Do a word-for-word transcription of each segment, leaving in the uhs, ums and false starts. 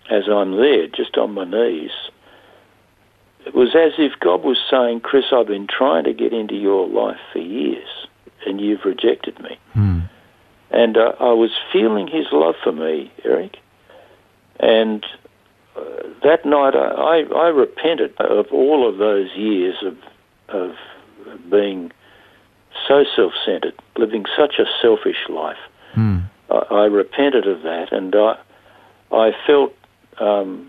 as I'm there, just on my knees, it was as if God was saying, Chris, I've been trying to get into your life for years, and you've rejected me. Hmm. And uh, I was feeling his love for me, Eric. And uh, that night I, I, I repented of all of those years of, of being so self-centered, living such a selfish life. Hmm. I, I repented of that, and I, I felt, um,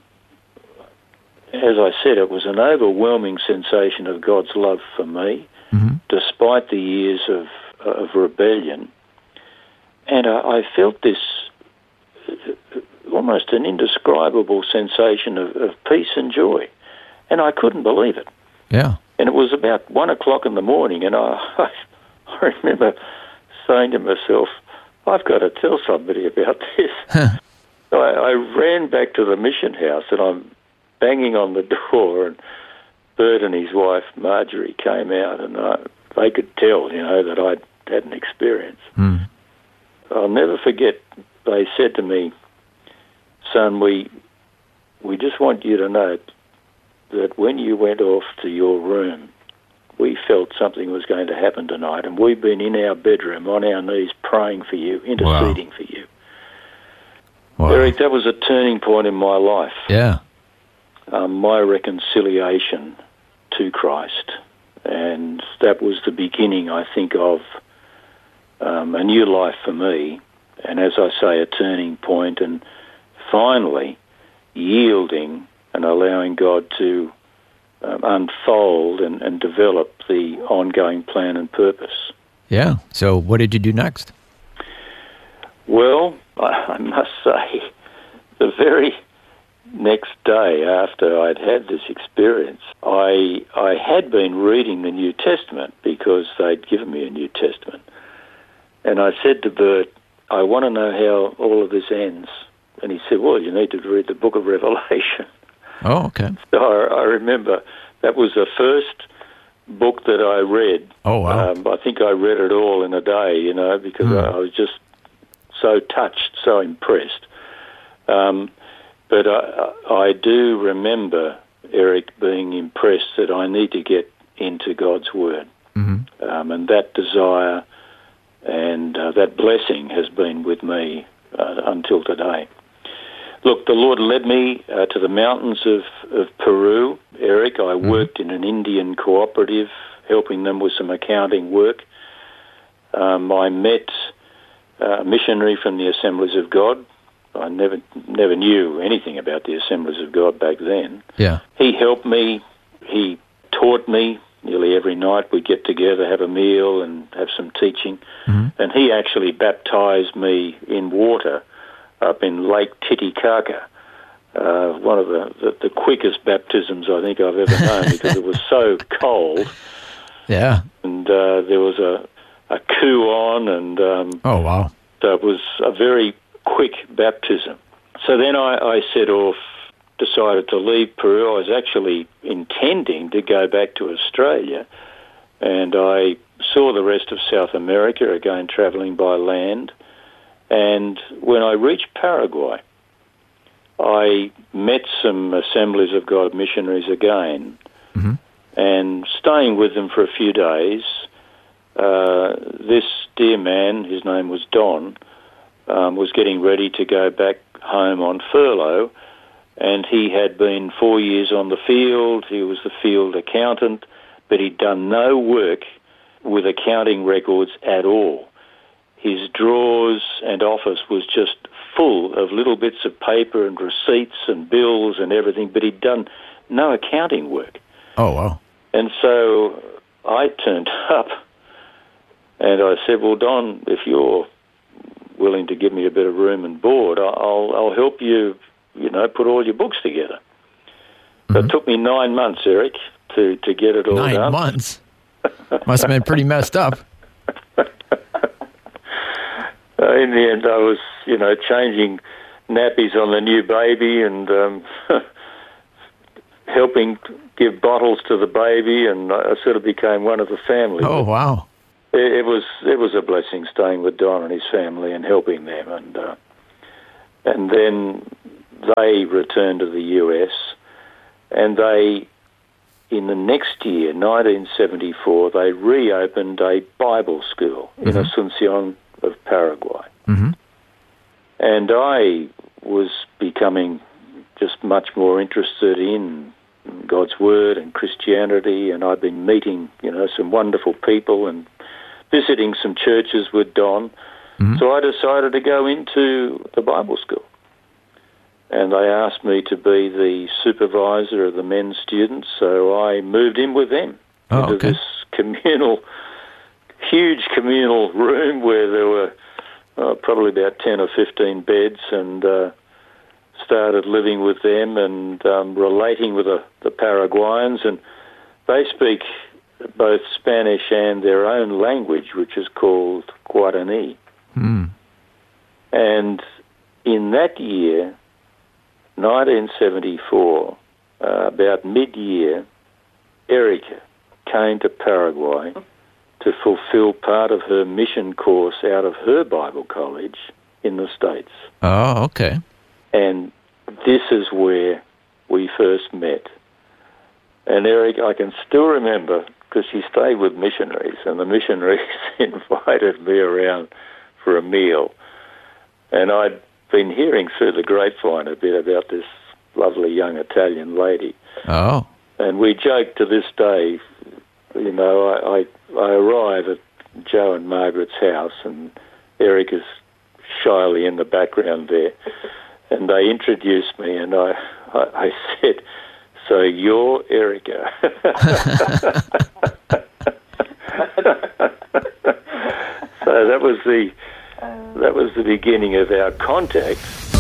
as I said, it was an overwhelming sensation of God's love for me, mm-hmm. despite the years of, of rebellion. And I, I felt this uh, almost an indescribable sensation of, of peace and joy, and I couldn't believe it. Yeah. And it was about one o'clock in the morning, and I, I remember saying to myself, I've got to tell somebody about this. So I, I ran back to the mission house, and I'm banging on the door, and Bert and his wife, Marjorie, came out, and I, they could tell, you know, that I'd had an experience. Mm. I'll never forget, they said to me, son, we we just want you to know that when you went off to your room, we felt something was going to happen tonight, and we've been in our bedroom on our knees praying for you, interceding wow. for you. Wow. Eric, that was a turning point in my life. Yeah. Um, my reconciliation to Christ. And that was the beginning, I think, of um, a new life for me. And as I say, a turning point, and finally yielding and allowing God to um, unfold and, and develop the ongoing plan and purpose. Yeah. So what did you do next? Well, I, I must say, the very next day after I'd had this experience, I I had been reading the New Testament because they'd given me a New Testament. And I said to Bert, I want to know how all of this ends. And he said, well, you need to read the book of Revelation. Oh, okay. So I, I remember that was the first book that I read. Oh, wow. Um, I think I read it all in a day, you know, because Hmm. I, I was just so touched, so impressed. Um, but I, I do remember, Eric, being impressed that I need to get into God's Word. Mm-hmm. Um, and that desire and uh, that blessing has been with me uh, until today. Look, the Lord led me uh, to the mountains of, of Peru, Eric. I mm-hmm. worked in an Indian cooperative, helping them with some accounting work. Um, I met a missionary from the Assemblies of God. I never never knew anything about the Assemblies of God back then. Yeah. He helped me. He taught me. Nearly every night we'd get together, have a meal and have some teaching. Mm-hmm. And he actually baptized me in water up in Lake Titicaca, uh, one of the, the, the quickest baptisms I think I've ever known because it was so cold. Yeah. And uh, there was a, a coup on, and um, oh, wow. So it was a very quick baptism. So then I, I set off, decided to leave Peru. I was actually intending to go back to Australia, and I saw the rest of South America, again travelling by land. And when I reached Paraguay, I met some Assemblies of God missionaries again, mm-hmm. and staying with them for a few days, uh, this dear man, his name was Don, um, was getting ready to go back home on furlough, and he had been four years on the field. He was the field accountant, but he'd done no work with accounting records at all. His drawers and office was just full of little bits of paper and receipts and bills and everything, but he'd done no accounting work. Oh, wow. And so I turned up and I said, well, Don, if you're willing to give me a bit of room and board, I'll, I'll help you, you know, put all your books together. Mm-hmm. So it took me nine months, Eric, to, to get it all nine done. Nine months? Must have been pretty messed up. Uh, in the end, I was, you know, changing nappies on the new baby and um, helping give bottles to the baby, and I sort of became one of the family. Oh, wow. It, it was it was a blessing staying with Don and his family and helping them. And uh, and then they returned to the U S, and they, in the next year, nineteen seventy-four, they reopened a Bible school mm-hmm. in Asunción of Paraguay. Mm-hmm. And I was becoming just much more interested in God's Word and Christianity, and I'd been meeting, you know, some wonderful people and visiting some churches with Don. Mm-hmm. So I decided to go into the Bible school. And they asked me to be the supervisor of the men's students, so I moved in with them oh, into okay. this communal, huge communal room where there were uh, probably about ten or fifteen beds, and uh, started living with them and um, relating with the, the Paraguayans. And they speak both Spanish and their own language, which is called Guarani. Mm. And in that year, nineteen seventy-four, uh, about mid-year, Erica came to Paraguay to fulfill part of her mission course out of her Bible college in the States. Oh, okay. And this is where we first met. And Eric, I can still remember, because she stayed with missionaries, and the missionaries invited me around for a meal. And I'd been hearing through the grapevine a bit about this lovely young Italian lady. Oh. And we joke to this day, you know, I, I, I arrive at Joe and Margaret's house, and Eric is shyly in the background there. And they introduced me, and I, I, I said, "So you're Erica." So that was the that was the beginning of our contact.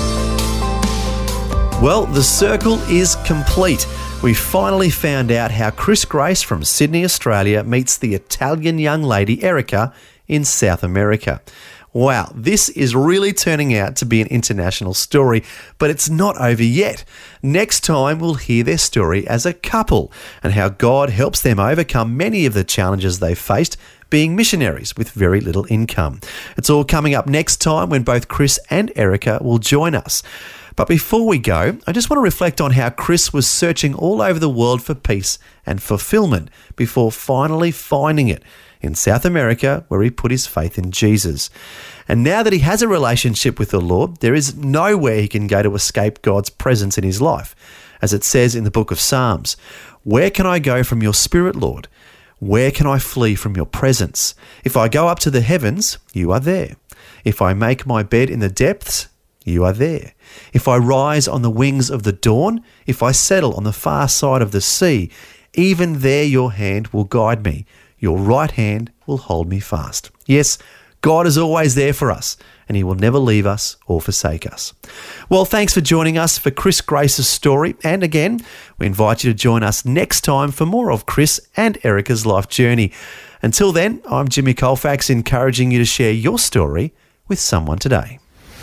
Well, the circle is complete. We finally found out how Chris Grace from Sydney, Australia meets the Italian young lady Erica in South America. Wow, this is really turning out to be an international story, but it's not over yet. Next time, we'll hear their story as a couple and how God helps them overcome many of the challenges they faced being missionaries with very little income. It's all coming up next time when both Chris and Erica will join us. But before we go, I just want to reflect on how Chris was searching all over the world for peace and fulfillment before finally finding it in South America, where he put his faith in Jesus. And now that he has a relationship with the Lord, there is nowhere he can go to escape God's presence in his life. As it says in the book of Psalms, "Where can I go from your spirit, Lord? Where can I flee from your presence? If I go up to the heavens, you are there. If I make my bed in the depths, you are there. If I rise on the wings of the dawn, if I settle on the far side of the sea, even there your hand will guide me. Your right hand will hold me fast." Yes, God is always there for us, and he will never leave us or forsake us. Well, thanks for joining us for Chris Grace's story. And again, we invite you to join us next time for more of Chris and Erica's life journey. Until then, I'm Jimmy Colfax, encouraging you to share your story with someone today.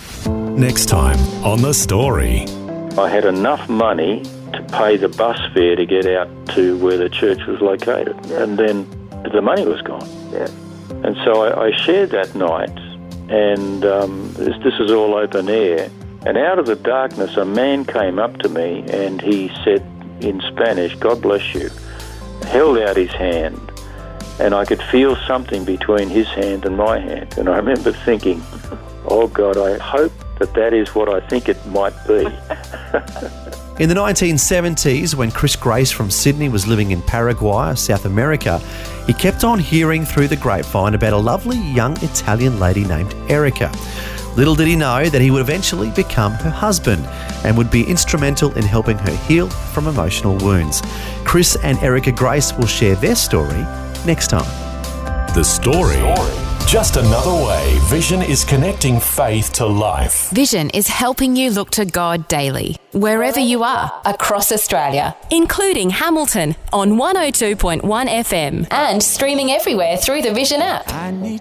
Next time on The Story. I had enough money to pay the bus fare to get out to where the church was located. And then the money was gone. Yeah. And so I, I shared that night, and um, this, this is all open air. And out of the darkness, a man came up to me, and he said in Spanish, "God bless you," held out his hand, and I could feel something between his hand and my hand. And I remember thinking, oh God, I hope that that is what I think it might be. In the nineteen seventies, when Chris Grace from Sydney was living in Paraguay, South America, he kept on hearing through the grapevine about a lovely young Italian lady named Erica. Little did he know that he would eventually become her husband and would be instrumental in helping her heal from emotional wounds. Chris and Erica Grace will share their story next time. The Story. Just another way Vision is connecting faith to life. Vision is helping you look to God daily, wherever you are, across Australia, including Hamilton on one oh two point one F M and streaming everywhere through the Vision app. I need